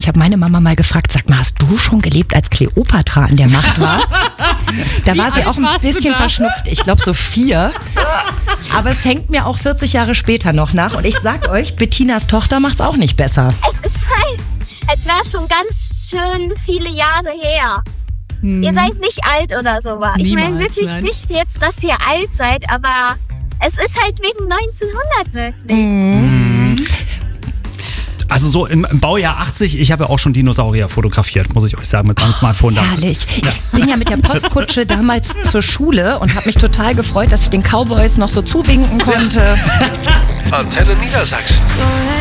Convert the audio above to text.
Ich habe meine Mama mal gefragt, sag mal, hast du schon gelebt, als Kleopatra an der Macht war? Da war sie auch ein bisschen verschnupft. Ich glaube so 4. Aber es hängt mir auch 40 Jahre später noch nach. Und ich sag euch, Bettinas Tochter macht's auch nicht besser. Es ist halt, als wäre es schon ganz schön viele Jahre her. Ihr seid nicht alt oder sowas. Ich meine wirklich nicht jetzt, dass ihr alt seid, aber es ist halt wegen 1900 wirklich. Also so im Baujahr 80, ich habe ja auch schon Dinosaurier fotografiert, muss ich euch sagen, mit meinem Smartphone damals. Herrlich. Ich bin ja mit der Postkutsche damals zur Schule und habe mich total gefreut, dass ich den Cowboys noch so zuwinken konnte. Antenne Niedersachsen.